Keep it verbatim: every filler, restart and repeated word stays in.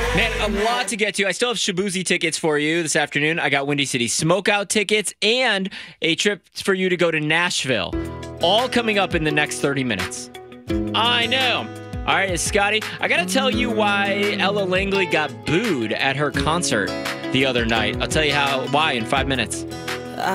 Man, a lot to get to. I still have Shabuzi tickets for you this afternoon. I got Windy City Smokeout tickets and a trip for you to go to Nashville. All coming up in the next thirty minutes. I know. All right, it's Scotty. I got to tell you why Ella Langley got booed at her concert the other night. I'll tell you how why in five minutes.